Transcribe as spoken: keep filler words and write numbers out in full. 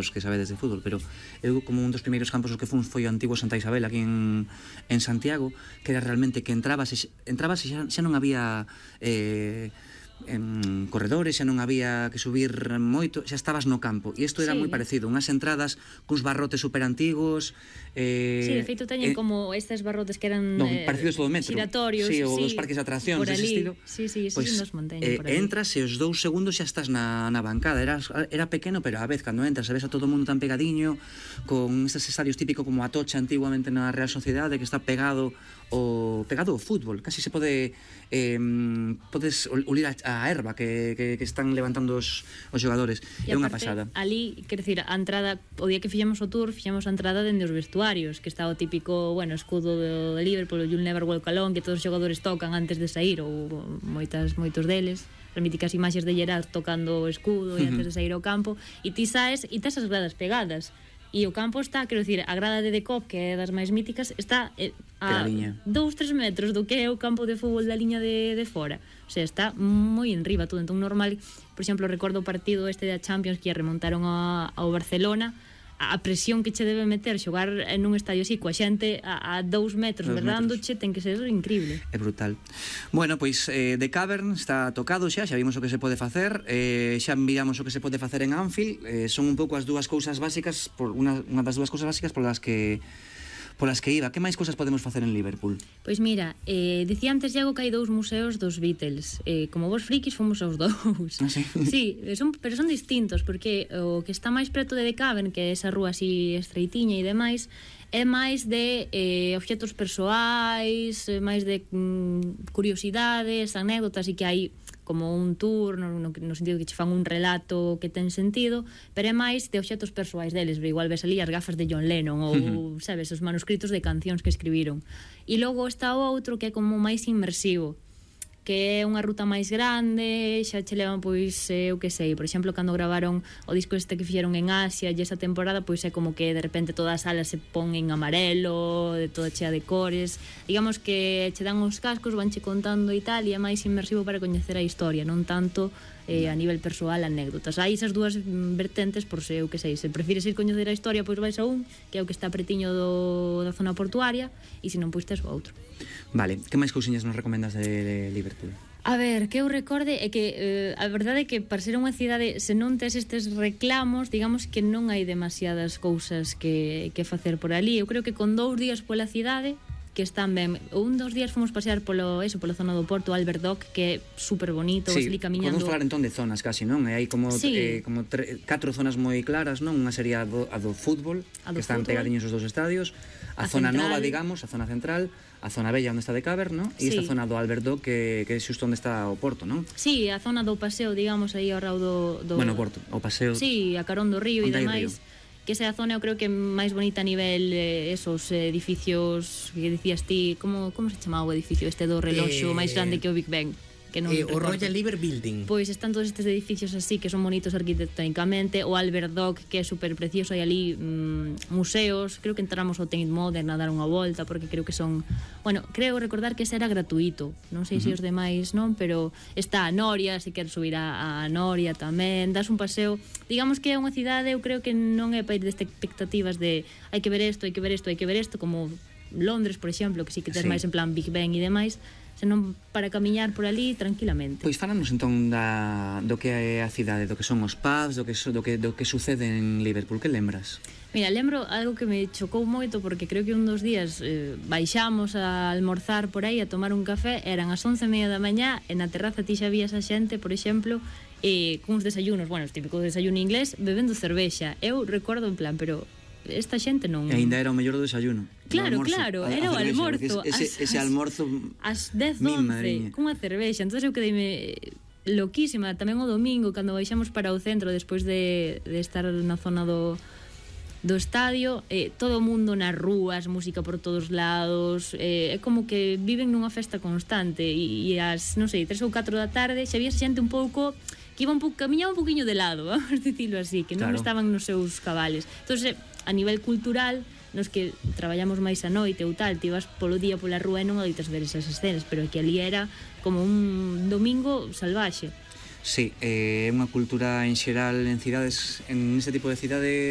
os que sabedes de fútbol, pero eu como un dos primeiros campos os que fun foi o antigo Santa Isabel aquí en, en Santiago, que era realmente que entrabas e, entrabas e xa, xa non había eh, en corredores, xa non había que subir moito, xa estabas no campo, e isto era Sí. moi parecido, unhas entradas cuns barrotes super antigos. Eh, sí, de feito teñen eh, como estes barrotes que eran no, eh, parecidos todo o metro. Giratorios, sí, ou sí, dos parques de atraccións por dese ali. estilo. Sí, sí, esos Pois, pues, nos monteños eh, por ali. entras e os dous segundos xa estás na, na bancada. Era, era pequeno, pero a vez cando entras e ves a todo o mundo tan pegadiño, con estes estadios típicos como a Tocha antiguamente na Real Sociedade, que está pegado o pegado ao fútbol, casi se pode eh, podes olir a, a erva que, que, que están levantando os, os xogadores. É unha pasada. Ali, quer decir, a entrada, o día que fixemos o tour, fixemos a entrada dende os vestuarios, que está o típico, bueno, escudo do Liverpool, o You'll Never Walk Alone, que todos os xogadores tocan antes de sair, ou moitas moitos deles, as míticas imaxes de Gerard tocando o escudo e antes de sair ao campo, e ti saes e tes as gradas pegadas. E o campo está, quero dicir, a grada de Decop, que é das máis míticas, está eh, a dous, tres metros do que é o campo de fútbol da liña de, de fora. O sea, está moi enriba todo. Entón, normal, por exemplo, recordo o partido este da Champions que remontaron a, ao Barcelona, a presión que che debe meter xogar en un estadio así coa xente a, a dous metros verdándoche ten que ser increíble. É brutal. Bueno, pois eh, The Cavern está tocado xa, xa vimos o que se pode facer, eh, xa miramos o que se pode facer en Anfield, eh, son un pouco as dúas cousas básicas, por unha, unha das dúas cousas básicas polas que polas que iba. Que máis cousas podemos facer en Liverpool? Pois mira, eh, dicía antes, Iago, que hai dous museos dos Beatles. Eh, como vos frikis fomos aos dous. Ah, sí? Sí, son, pero son distintos, porque o que está máis preto de The Cavern, que é esa rúa así estreitiña e demais, é máis de eh, obxetos persoais, máis de mm, curiosidades, anécdotas, e que hai como un tour no, no, no sentido que che fan un relato que ten sentido, pero é máis de obxetos persoais deles, igual ves ali as gafas de John Lennon ou, uh-huh. sabes, os manuscritos de cancións que escribiron. E logo está o outro que é como máis inmersivo, que é unha ruta máis grande, xa che levan, pois, eu que sei, por exemplo, cando gravaron o disco este que fixeron en Asia e esa temporada, pois é como que de repente toda a sala se pon en amarelo, de toda chea de cores, digamos que che dan os cascos, vanche contando e tal, e é máis inmersivo para coñecer a historia, non tanto eh, a nivel persoal, anécdotas. Hai esas dúas vertentes, por se eu que sei, se prefires ir coñecer a historia, pois vais a un, que é o que está pretiño do, da zona portuaria, e se non, pois tes o outro. Vale, que máis cousiñas nos recomendas de, de Liverpool? A ver, que eu recorde é que eh, a verdade é que para ser unha cidade, se non tes estes reclamos, digamos que non hai demasiadas cousas que, que facer por ali. Eu creo que con dous días pola cidade que están ben. Un dos días fomos pasear polo eso, pola zona do Porto, Albert Dock, que é super bonito, sí, ali camiñando. Podemos falar entón de zonas casi, non? E hai como sí. eh, como tre, catro zonas moi claras, non? Unha sería a do, a do fútbol, a do que están fútbol. pegadiños os dos estadios, a, a zona central. Nova, digamos, a zona central, a zona bella onde está de Cavern, non? E sí. esta zona do Albert Dock que, que é xusto onde está o Porto, non? Sí, a zona do paseo, digamos, aí ao rao do, do... Bueno, o Porto, o paseo. Sí, a carón do río e demais. Que esa zona eu creo que é máis bonita a nivel eh, esos edificios que dicías ti, como como se chamaba o edificio este do reloxo eh, máis grande que o Big Ben? Que non eh, o Royal Liver Building. Pois están todos estes edificios así que son bonitos arquitectónicamente, o Albert Dock que é super precioso, hai ali mm, museos, creo que entramos ao Tate Modern a dar unha volta porque creo que son, bueno, creo recordar que ese era gratuito, non sei uh-huh. se os demais non, pero está a Noria, se queres subir a, a Noria tamén, das un paseo, digamos que é unha cidade, eu creo que non é para ir deste expectativas de hai que ver isto, hai que ver isto, hai que ver isto, como Londres, por exemplo, que sí que tes sí. máis en plan Big Ben e demais, senón para camiñar por ali tranquilamente. Pois fálanos entón da, do que é a cidade, do que son os pubs, do que, do que, do que sucede en Liverpool, que lembras? Mira, lembro algo que me chocou moito porque creo que un dos días eh, baixamos a almorzar por aí a tomar un café, eran as once e media da mañá e na terraza ti xa vías a xente, por exemplo, eh, cuns desayunos, bueno, os típicos desayuno inglés, bebendo cervexa. Eu recordo en plan, pero esta xente non... E ainda era o mellor do desayuno. Claro, almorzo, claro, a, era a o almorzo. Ese, ese, ese almorzo... As dez, once, cunha cervexa. Entón eu quedeime loquísima. Tamén o domingo, cando baixamos para o centro, despois de, de estar na zona do, do estadio, eh, todo o mundo nas rúas, música por todos lados, eh, é como que viven nunha festa constante. E, e as, non sei, tres ou catro da tarde, xa había xente un pouco... que iba un pouco, camiñaba un poquinho de lado, vamos dicilo así, que non claro. estaban nos seus cabales. Entón, a nivel cultural, nos que traballamos máis a noite ou tal, te ibas polo día pola rúa e non aditas ver esas escenas, pero que ali era como un domingo salvaxe. Sí, é eh, unha cultura en xeral en cidades, en ese tipo de cidades